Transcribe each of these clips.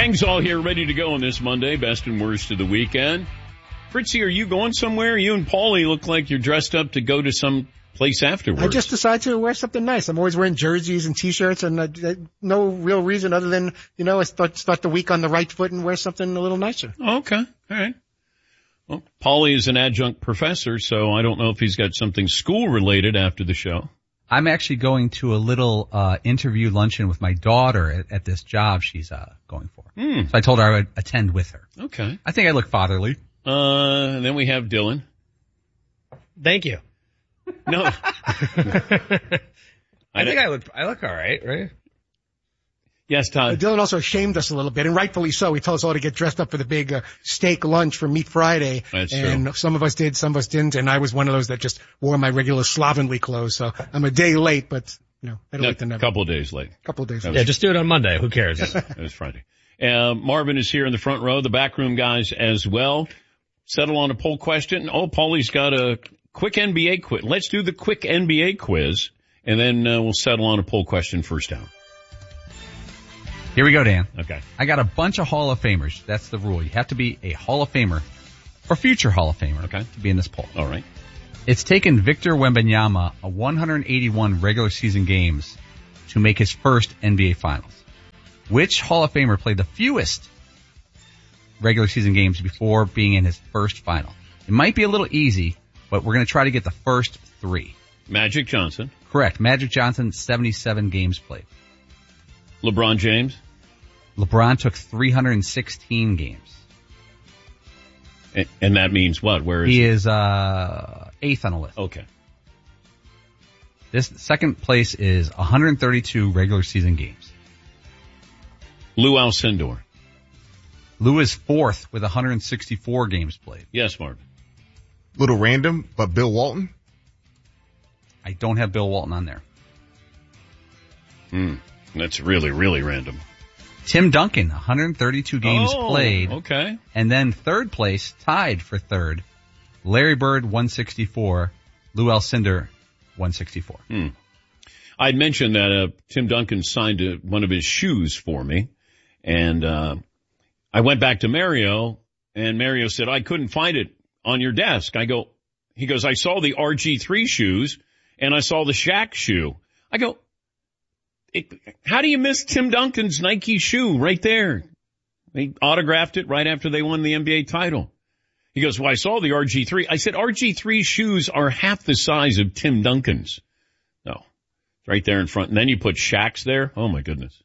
Gang's all here ready to go on this Monday, best and worst of the weekend. Fritzy, are you going somewhere? You and Paulie look like you're dressed up to go to some place afterwards. I just decided to wear something nice. I'm always wearing jerseys and T-shirts, and no real reason other than, I start the week on the right foot and wear something a little nicer. Okay, all right. Well, Paulie is an adjunct professor, so I don't know if he's got something school-related after the show. I'm actually going to a little interview luncheon with my daughter at this job she's going for. So I told her I would attend with her. Okay. I think I look fatherly. And then we have Dylan. Thank you. No. I think I look all right? Yes, Todd. Dylan also shamed us a little bit, and rightfully so. He told us all to get dressed up for the big steak lunch for Meat Friday. That's and true. Some of us did, some of us didn't, and I was one of those that just wore my regular slovenly clothes. So I'm a day late, but better late than never. A couple of days late. Yeah, just do it on Monday. Who cares? It was Friday. Marvin is here in the front row, the backroom guys as well. Settle on a poll question. Oh, Paulie's got a quick NBA quiz. Let's do the quick NBA quiz, and then we'll settle on a poll question first down. Here we go, Dan. Okay. I got a bunch of Hall of Famers. That's the rule. You have to be a Hall of Famer or future Hall of Famer to be in this poll. All right. It's taken Victor Wembanyama 181 regular season games to make his first NBA Finals. Which Hall of Famer played the fewest regular season games before being in his first final? It might be a little easy, but we're going to try to get the first three. Magic Johnson. Correct. Magic Johnson, 77 games played. LeBron James. LeBron took 316 games. And that means what? Where is he? He is eighth on the list. Okay. This second place is 132 regular season games. Lou Alcindor. Lou is fourth with 164 games played. Yes, Marvin. Little random, but Bill Walton? I don't have Bill Walton on there. That's really, really random. Tim Duncan, 132 games played. Okay. And then third place, tied for third, Larry Bird, 164, Lou Alcindor, 164. I'd mentioned that Tim Duncan signed one of his shoes for me, and I went back to Mario, and Mario said, I couldn't find it on your desk. He goes, I saw the RG3 shoes, and I saw the Shaq shoe. I go, how do you miss Tim Duncan's Nike shoe right there? They autographed it right after they won the NBA title. He goes, well, I saw the RG3. I said, RG3 shoes are half the size of Tim Duncan's. No, it's right there in front. And then you put Shaq's there. Oh, my goodness.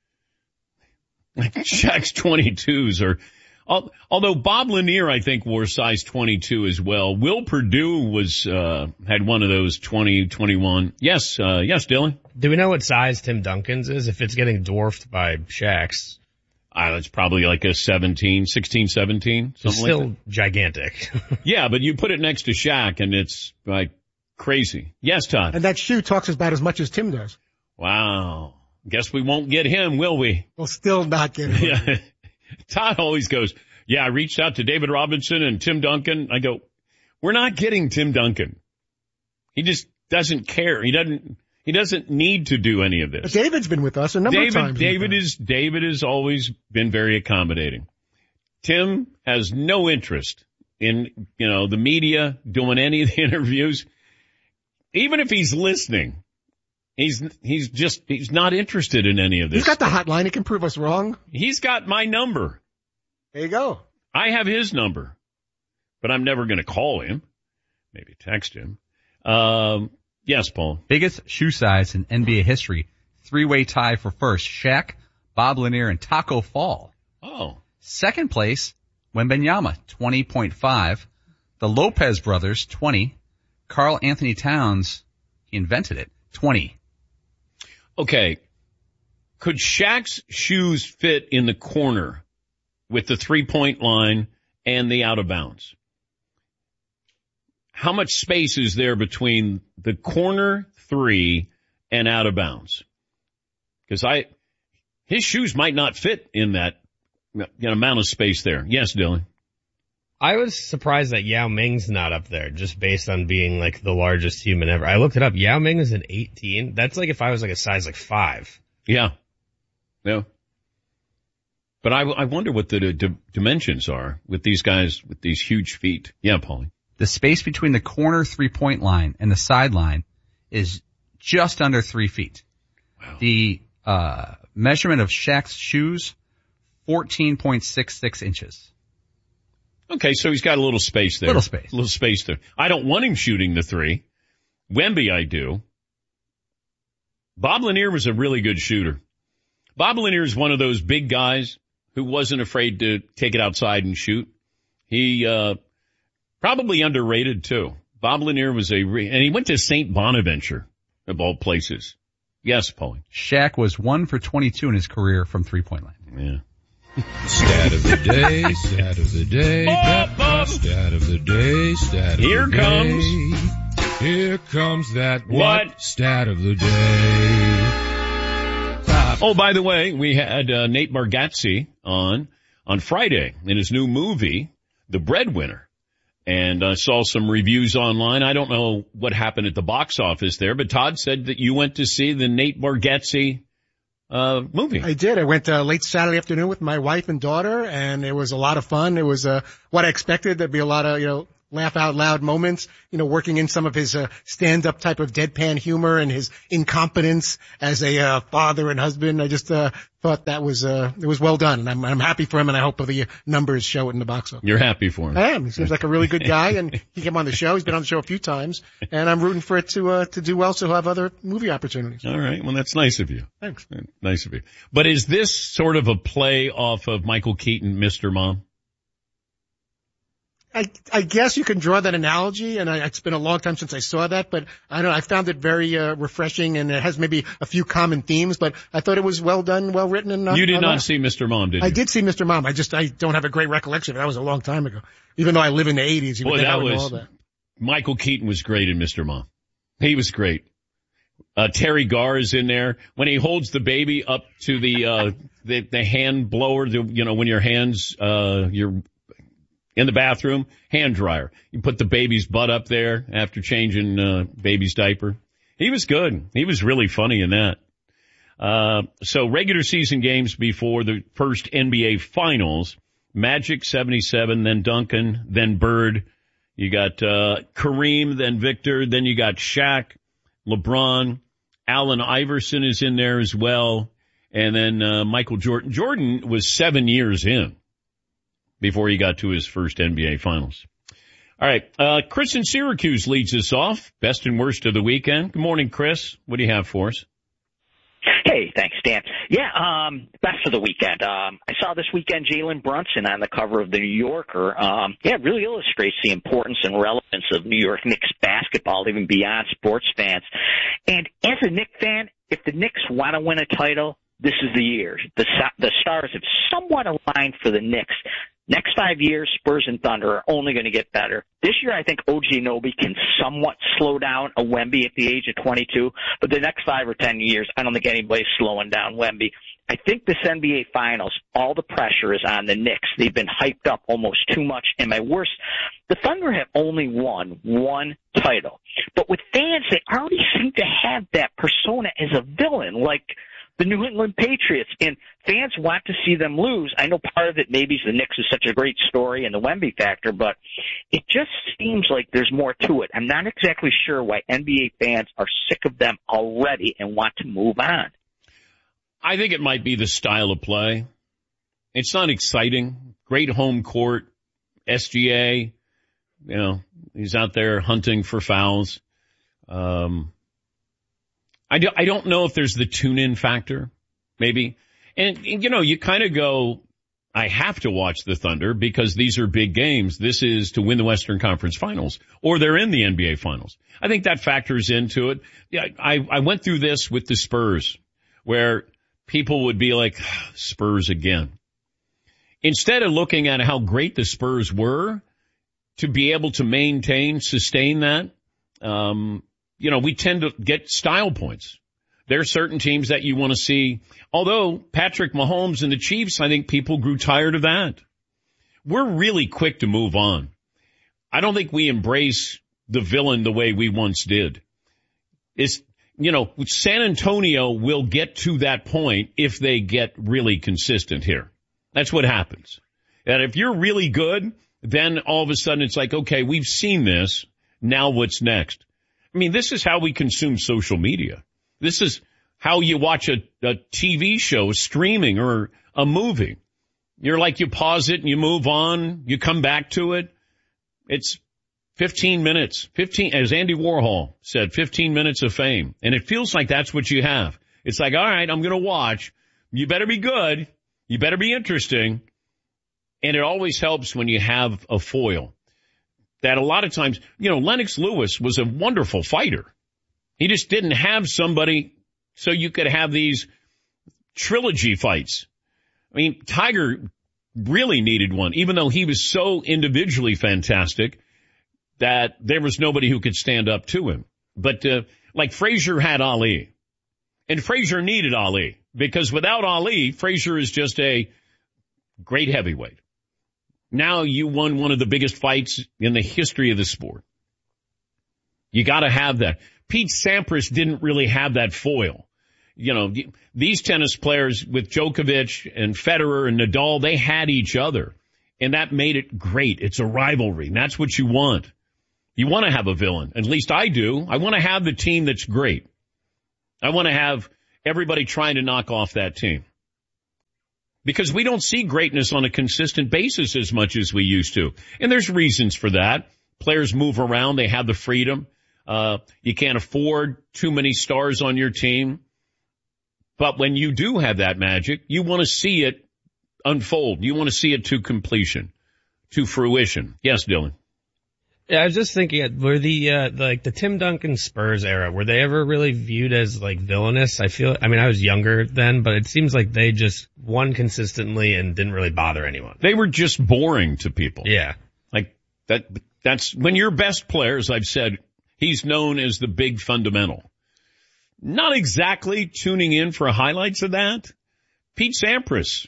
Shaq's 22s are, although Bob Lanier, I think, wore size 22 as well. Will Perdue had one of those 20, 21. Yes, Dylan. Do we know what size Tim Duncan's is? If it's getting dwarfed by Shaq's. It's probably like a 16, 17, something still like that. Gigantic. Yeah, but you put it next to Shaq and it's like crazy. Yes, Todd. And that shoe talks about as much as Tim does. Wow. Guess we won't get him, will we? We'll still not get him. Yeah. Todd always goes, I reached out to David Robinson and Tim Duncan. I go, we're not getting Tim Duncan. He just doesn't care. He doesn't need to do any of this. But David's been with us a number of times. David has always been very accommodating. Tim has no interest in, the media doing any of the interviews. Even if he's listening, he's not interested in any of this. He's got the hotline. He can prove us wrong. He's got my number. There you go. I have his number, but I'm never going to call him. Maybe text him. Yes, Paul. Biggest shoe size in NBA history. Three-way tie for first. Shaq, Bob Lanier, and Taco Fall. Oh. Second place, Wembanyama, 20.5. The Lopez brothers, 20. Karl Anthony Towns, he invented it, 20. Okay. Could Shaq's shoes fit in the corner with the 3-point line and the out of bounds? How much space is there between the corner 3 and out of bounds? Because his shoes might not fit in that amount of space there. Yes, Dylan. I was surprised that Yao Ming's not up there, just based on being like the largest human ever. I looked it up. Yao Ming is an 18. 18. That's like if I was like a size like 5. Yeah. No. But I wonder what the dimensions are with these guys with these huge feet. Yeah, Paulie. The space between the corner 3-point line and the sideline is just under 3 feet. Wow. The measurement of Shaq's shoes, 14.66 inches. Okay, so he's got a little space there. Little space. A little space there. I don't want him shooting the three. Wemby, I do. Bob Lanier was a really good shooter. Bob Lanier is one of those big guys who wasn't afraid to take it outside and shoot. He probably underrated, too. Bob Lanier was and he went to St. Bonaventure, of all places. Yes, Paulie. Shaq was 1 for 22 in his career from 3-point line. Yeah. Stat of the day, stat of the day, stat of the day, stat of Here the comes. day. Here comes that What? Stat of the day. Oh, by the way, we had Nate Bargatze on Friday in his new movie, The Breadwinner. And I saw some reviews online. I don't know what happened at the box office there, but Todd said that you went to see the Nate Bargatze movie. I did. I went late Saturday afternoon with my wife and daughter, and it was a lot of fun. It was what I expected. There'd be a lot of, laugh out loud moments, working in some of his stand-up type of deadpan humor and his incompetence as a father and husband. I just thought that was it was well done, and I'm happy for him, and I hope the numbers show it in the box office. You're happy for him. I am. He seems like a really good guy, and he came on the show. He's been on the show a few times, and I'm rooting for it to do well, so he'll have other movie opportunities. All right. Well, that's nice of you. Thanks. Nice of you. But is this sort of a play off of Michael Keaton, Mr. Mom? I guess you can draw that analogy, and it's been a long time since I saw that, but I don't know, I found it very refreshing, and it has maybe a few common themes, but I thought it was well done, well written, and You did not see Mr. Mom, did you? I did see Mr. Mom. I don't have a great recollection. That was a long time ago. Even though I live in the 80s, you would think I would know all that. Michael Keaton was great in Mr. Mom. He was great. Terry Garr is in there when he holds the baby up to the hand blower, when your hands, you're in the bathroom, hand dryer. You put the baby's butt up there after changing baby's diaper. He was good. He was really funny in that. So regular season games before the first NBA Finals. Magic 77, then Duncan, then Bird. You got Kareem, then Victor, then you got Shaq, LeBron. Allen Iverson is in there as well. And then Michael Jordan. Jordan was 7 years in before he got to his first NBA Finals. All right, Chris in Syracuse leads us off. Best and worst of the weekend. Good morning, Chris. What do you have for us? Hey, thanks, Dan. Yeah, best of the weekend. I saw this weekend Jalen Brunson on the cover of the New Yorker. It really illustrates the importance and relevance of New York Knicks basketball, even beyond sports fans. And as a Knicks fan, if the Knicks want to win a title, this is the year. The stars have somewhat aligned for the Knicks. Next 5 years, Spurs and Thunder are only going to get better. This year, I think OG Anunoby can somewhat slow down a Wemby at the age of 22, but the next 5 or 10 years, I don't think anybody's slowing down Wemby. I think this NBA Finals, all the pressure is on the Knicks. They've been hyped up almost too much. And my worst, the Thunder have only won one title. But with fans, they already seem to have that persona as a villain, like the New England Patriots, and fans want to see them lose. I know part of it maybe is the Knicks is such a great story and the Wemby factor, but it just seems like there's more to it. I'm not exactly sure why NBA fans are sick of them already and want to move on. I think it might be the style of play. It's not exciting. Great home court, SGA, he's out there hunting for fouls. I don't know if there's the tune-in factor, maybe. And you kind of go, I have to watch the Thunder because these are big games. This is to win the Western Conference Finals, or they're in the NBA Finals. I think that factors into it. Yeah, I went through this with the Spurs, where people would be like, Spurs again. Instead of looking at how great the Spurs were, to be able to sustain that, we tend to get style points. There are certain teams that you want to see. Although Patrick Mahomes and the Chiefs, I think people grew tired of that. We're really quick to move on. I don't think we embrace the villain the way we once did. San Antonio will get to that point if they get really consistent here. That's what happens. And if you're really good, then all of a sudden it's like, okay, we've seen this. Now what's next? I mean, this is how we consume social media. This is how you watch a TV show, streaming, or a movie. You're like, you pause it and you move on. You come back to it. It's 15 minutes, as Andy Warhol said, 15 minutes of fame. And it feels like that's what you have. It's like, all right, I'm going to watch. You better be good. You better be interesting. And it always helps when you have a foil. That a lot of times, Lennox Lewis was a wonderful fighter. He just didn't have somebody so you could have these trilogy fights. I mean, Tiger really needed one, even though he was so individually fantastic that there was nobody who could stand up to him. But like Frazier had Ali, and Frazier needed Ali, because without Ali, Frazier is just a great heavyweight. Now you won one of the biggest fights in the history of the sport. You got to have that. Pete Sampras didn't really have that foil. These tennis players with Djokovic and Federer and Nadal, they had each other, and that made it great. It's a rivalry, and that's what you want. You want to have a villain. At least I do. I want to have the team that's great. I want to have everybody trying to knock off that team. Because we don't see greatness on a consistent basis as much as we used to. And there's reasons for that. Players move around. They have the freedom. You can't afford too many stars on your team. But when you do have that magic, you want to see it unfold. You want to see it to completion, to fruition. Yes, Dylan. Yeah, I was just thinking, were the Tim Duncan Spurs era, were they ever really viewed as like villainous? I was younger then, but it seems like they just won consistently and didn't really bother anyone. They were just boring to people. Yeah. Like that's when your best player, as I've said, he's known as the big fundamental. Not exactly tuning in for highlights of that. Pete Sampras,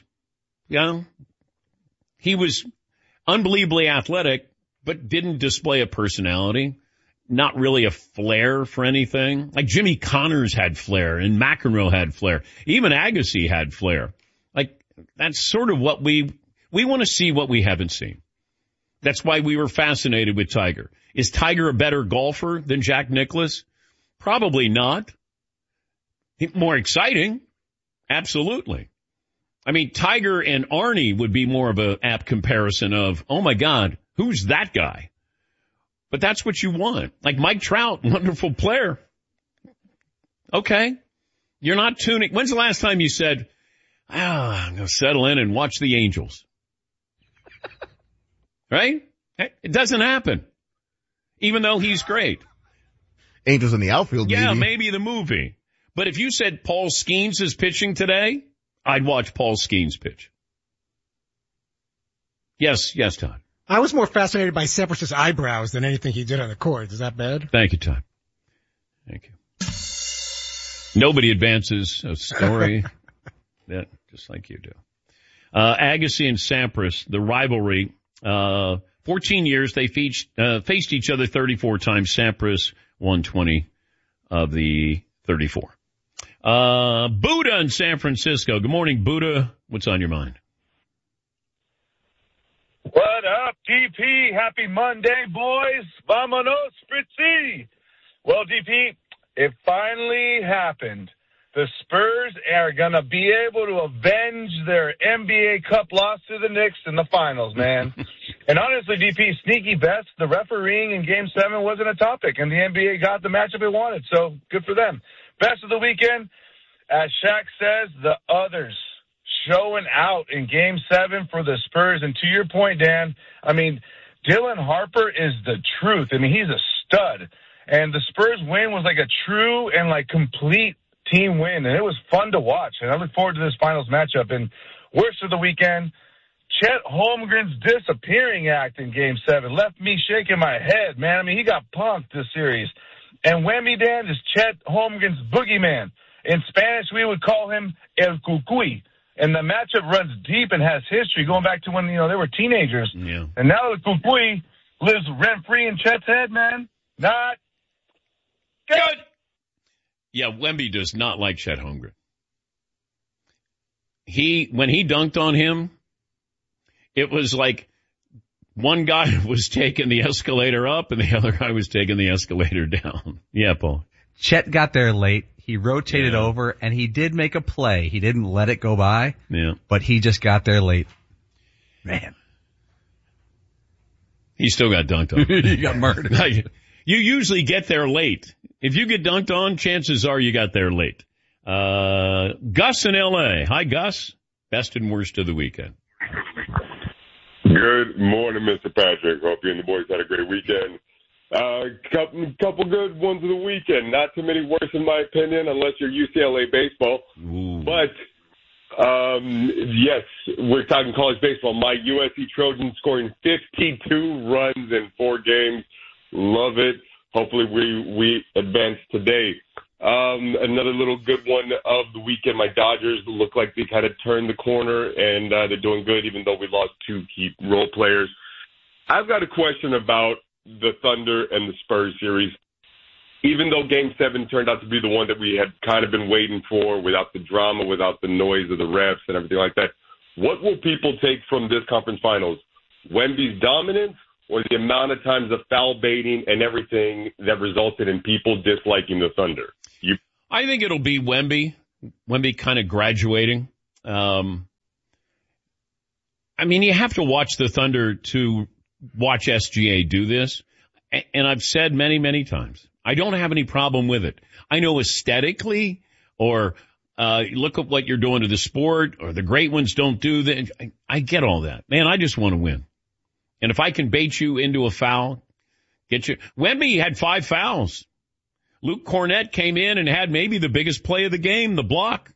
he was unbelievably athletic, but didn't display a personality, not really a flair for anything. Like Jimmy Connors had flair and McEnroe had flair. Even Agassi had flair. Like, that's sort of what we want to see what we haven't seen. That's why we were fascinated with Tiger. Is Tiger a better golfer than Jack Nicklaus? Probably not. More exciting? Absolutely. I mean, Tiger and Arnie would be more of an apt comparison of, oh my God, who's that guy? But that's what you want. Like Mike Trout, wonderful player. Okay. You're not tuning. When's the last time you said, I'm going to settle in and watch the Angels? Right? It doesn't happen. Even though he's great. Angels in the outfield, yeah, maybe the movie. But if you said Paul Skeens is pitching today, I'd watch Paul Skeens pitch. Yes, Todd. I was more fascinated by Sampras' eyebrows than anything he did on the court. Is that bad? Thank you, Todd. Thank you. Nobody advances a story that just like you do. Agassi and Sampras, the rivalry, 14 years, they faced each other 34 times. Sampras won 20 of the 34. Buddha in San Francisco. Good morning, Buddha. What's on your mind? What up, DP? Happy Monday, boys. Vamonos, Fritzy. Well, DP, it finally happened. The Spurs are going to be able to avenge their NBA Cup loss to the Knicks in the finals, man. And honestly, DP, sneaky bets, the refereeing in Game 7 wasn't a topic, and the NBA got the matchup it wanted, so good for them. Best of the weekend, as Shaq says, the others showing out in Game 7 for the Spurs. And to your point, Dan, I mean, Dylan Harper is the truth. I mean, he's a stud. And the Spurs win was like a true and like complete team win. And it was fun to watch. And I look forward to this finals matchup. And worst of the weekend, Chet Holmgren's disappearing act in Game 7 left me shaking my head, man. I mean, he got punked this series. And Wemby, Dan, is Chet Holmgren's boogeyman. In Spanish, we would call him El Cucuy. And the matchup runs deep and has history going back to when, they were teenagers. Yeah. And now the Cucuy lives rent-free in Chet's head, man. Not good. Yeah, Wemby does not like Chet Holmgren. When he dunked on him It was like one guy was taking the escalator up and the other guy was taking the escalator down. Yeah, Paul. Chet got there late. He rotated over, and he did make a play. He didn't let it go by, but he just got there late. Man. He still got dunked on. He got murdered. You usually get there late. If you get dunked on, chances are you got there late. Gus in L.A. Hi, Gus. Best and worst of the weekend. Good morning, Mr. Patrick. Hope you and the boys had a great weekend. Couple good ones of the weekend. Not too many worse, in my opinion, unless you're UCLA baseball. Ooh. But, yes, we're talking college baseball. My USC Trojans scoring 52 runs in 4 games. Love it. Hopefully we advance today. Another little good one of the weekend. My Dodgers look like they kind of turned the corner, and they're doing good, even though we lost 2 key role players. I've got a question about the Thunder and the Spurs series. Even though Game 7 turned out to be the one that we had kind of been waiting for, without the drama, without the noise of the refs and everything like that, what will people take from this conference finals? Wemby's dominance, or the amount of times of foul baiting and everything that resulted in people disliking the Thunder? I think it'll be Wemby. Wemby kind of graduating. I mean, you have to watch the Thunder to watch SGA do this. And I've said many, many times, I don't have any problem with it. I know aesthetically, or look at what you're doing to the sport, or the great ones don't do that. I get all that. Man, I just want to win. And if I can bait you into a foul, get you. Wemby had 5 fouls. Luke Cornett came in and had maybe the biggest play of the game, the block.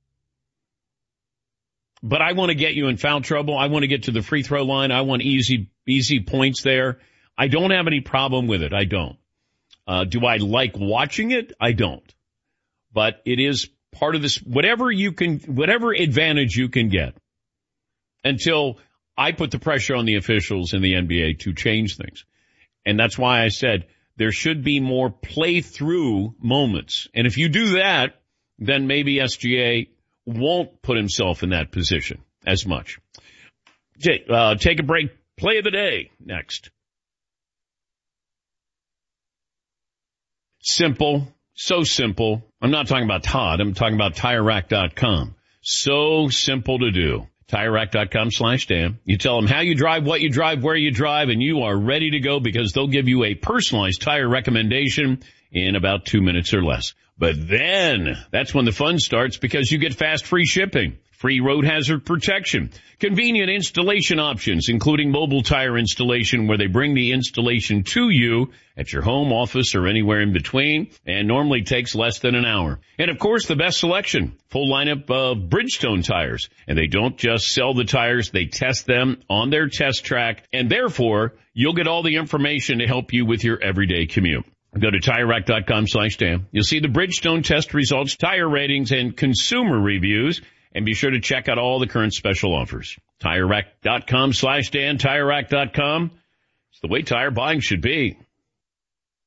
But I want to get you in foul trouble. I want to get to the free throw line. I want easy points there. I don't have any problem with it. I don't. Do I like watching it? I don't. But it is part of this, whatever advantage you can get, until I put the pressure on the officials in the NBA to change things. And that's why I said there should be more play-through moments. And if you do that, then maybe SGA won't put himself in that position as much. Take a break. Play of the day next. Simple. So simple. I'm not talking about Todd. I'm talking about TireRack.com. So simple to do. TireRack.com/Dan. You tell them how you drive, what you drive, where you drive, and you are ready to go, because they'll give you a personalized tire recommendation in about 2 minutes or less. But then that's when the fun starts, because you get fast free shipping, free road hazard protection, convenient installation options, including mobile tire installation, where they bring the installation to you at your home, office, or anywhere in between, and normally takes less than an hour. And of course, the best selection, full lineup of Bridgestone tires. And they don't just sell the tires, they test them on their test track, and therefore you'll get all the information to help you with your everyday commute. Go to TireRack.com/Dan. You'll see the Bridgestone test results, tire ratings, and consumer reviews. And be sure to check out all the current special offers. TireRack.com/Dan. TireRack.com. It's the way tire buying should be.